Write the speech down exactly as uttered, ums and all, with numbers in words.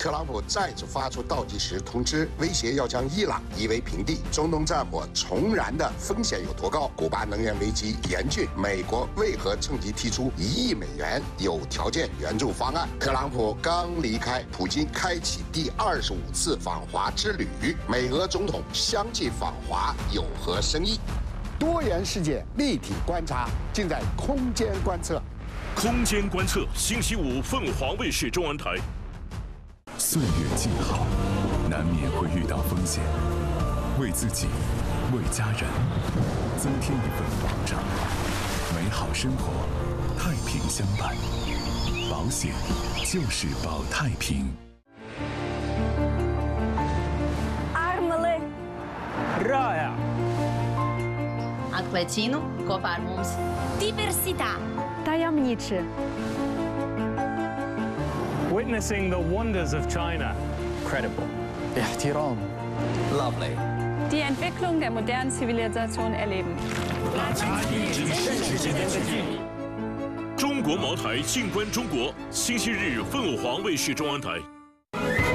特朗普再次发出倒计时通知，威胁要将伊朗夷为平地。中东战火重燃的风险有多高？古巴能源危机严峻，美国为何趁机提出一亿美元有条件援助方案？特朗普刚离开，普京开启第二十五次访华之旅，美俄总统相继访华有何深意？多元世界立体观察，尽在空间观测。 空间观测，星期五凤凰卫视中文台。 岁月静好，难免会遇到风险，为自己，为家人，增添一份保障。美好生活，太平相伴，保险就是保太平。 Armele Rāja Atklācīnu kopā ar mums. Diversitā Tajemniczy Witnessing the wonders of China. Credible. Ihtiram. Lovely. Die Entwicklung der modernen Zivilisation erleben. 中国茅台静观中国，星期日凤凰卫视中文台。